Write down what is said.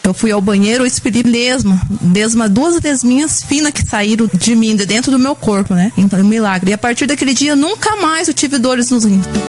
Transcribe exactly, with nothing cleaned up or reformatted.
Eu fui ao banheiro, eu expeli lesma, lesma, duas lesminhas finas que saíram de mim, de dentro do meu corpo, né? Então, é um milagre. E a partir daquele dia, nunca mais eu tive dores nos rins.